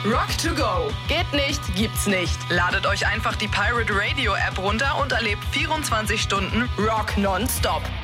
Rock to go. Geht nicht, gibt's nicht. Ladet euch einfach die Pirate Radio App runter und erlebt 24 Stunden Rock nonstop.